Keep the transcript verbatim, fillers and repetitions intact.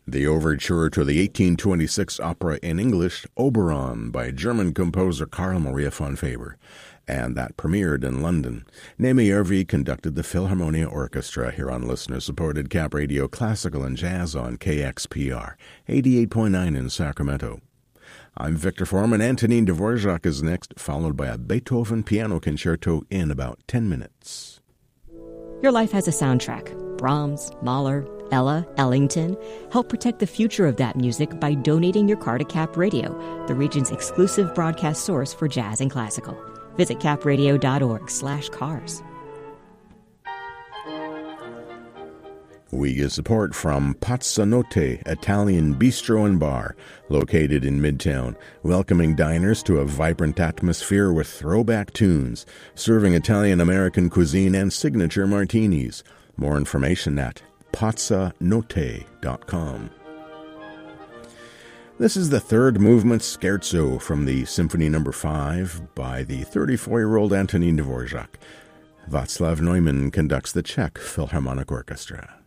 The overture to the eighteen twenty-six opera in English, Oberon, by German composer Carl Maria von Faber, and that premiered in London. Naomi Irvi conducted the Philharmonia Orchestra here on listener-supported Cap Radio Classical and Jazz on K X P R, eighty-eight point nine in Sacramento. I'm Victor Foreman. Antonin Dvorak is next, followed by a Beethoven piano concerto in about ten minutes. Your life has a soundtrack. Brahms, Mahler, Ella, Ellington. Help protect the future of that music by donating your car to Cap Radio, the region's exclusive broadcast source for jazz and classical. Visit capradio.org slash cars. We get support from Pazzanotte Italian Bistro and Bar, located in Midtown, welcoming diners to a vibrant atmosphere with throwback tunes, serving Italian-American cuisine and signature martinis. More information at pazzanotte dot com. This is the third movement scherzo from the Symphony Number five by the thirty-four-year-old Antonin Dvorak. Václav Neumann conducts the Czech Philharmonic Orchestra.